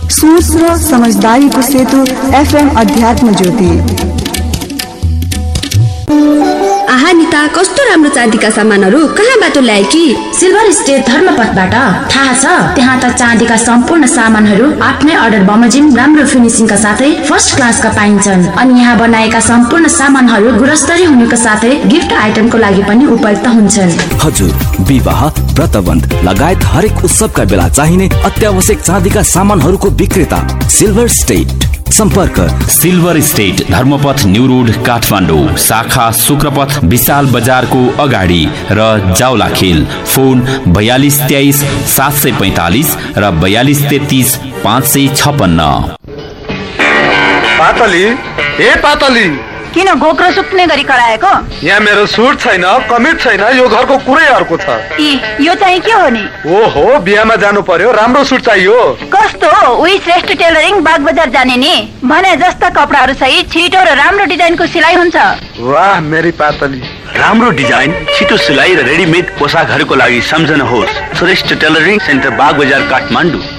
सोच र समझदारीको सेतु FM अध्यात्म ज्योति। आहा निता, कस्तो राम्रो चाँदीका सामानहरू कहाँबाट ल्याए कि? Silver state धर्मपथबाट। थाहा छ, त्यहाँ त चाँदीका सम्पूर्ण सामानहरू आफ्नै अर्डर बमोजिम राम्रो फिनिसिङका साथै फर्स्ट क्लासका पाइन्छन्। अनि यहाँ बनाएका सम्पूर्ण सामानहरू गुणस्तरीय हुनुको साथै गिफ्ट आइटमको लागि पनि उपयुक्त हुन्छन्। हजुर, विवाह, व्रतबन्ध लगायत हरेक उत्सवका बेला चाहिने अत्यावश्यक चाँदीका सामानहरूको विक्रेता सिल्भर स्टेट। सम्पर्क silver state Dharmapath new road Kathmandu, शाखा शुक्रपथ विशाल बजारको अगाडि र जाउलाखेल। फोन 4223 745 र 4233 556। पातली, ए पातली, किन गोक्रो सुत्ने गरी कराएको? यहाँ मेरो सुट छैन, कमिट छैन, यो घरको कुरै अर्को छ। यो चाहिँ के हो नि? ओहो, बिहामा जानु पर्यो, राम्रो सुट चाहियो। कस्तो? उही श्रेष्ठ टेलरिङ बाग बजार जाने नि। भने जस्ता कपडाहरू सहित छिटो र राम्रो डिजाइनको सिलाइ हुन्छ। वाह मेरी पातली, राम्रो डिजाइन, छिटो सिलाइ र रेडिमेड पोसाकहरूको लागि सम्झनुहोस् श्रेष्ठ टेलरिङ सेन्टर बाग बजार काठमाडौँ।